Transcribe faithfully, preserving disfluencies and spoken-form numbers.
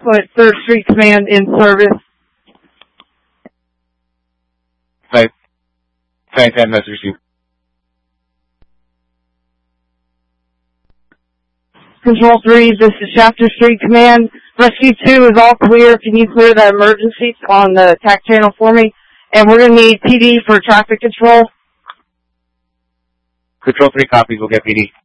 put third Street Command in service. Five, five, ten, message received. Control three, this is Shafter Street Command. Rescue two is all clear. If you need to clear that emergency on the T A C channel for me. And we're going to need P D for traffic control. Control three copies. We'll get P D.